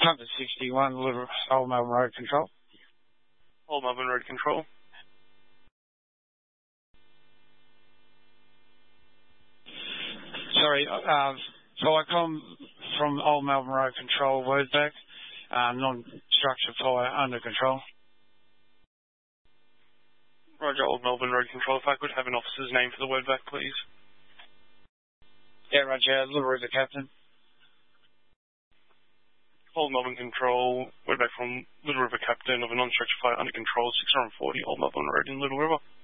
Number 61, Little Old Melbourne Road Control. Old Melbourne Road Control. Sorry, so I come from Old Melbourne Road Control, Wordback, non-structure fire under control. Roger, Old Melbourne Road Control. If I could have an officer's name for the Wordback, please. Yeah, Roger, Little River Captain. Old Melbourne Control, Wordback from Little River Captain of a non-structure fire under control, 640 Old Melbourne Road in Little River.